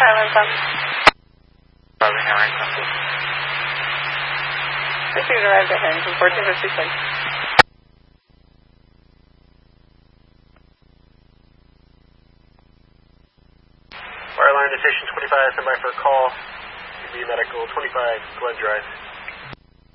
Highland Sun. Birmingham, Central. Received arrived at Harrington, 1456. Fireline to Station 25, stand by for a call. UB Medical 25, Glen Drive.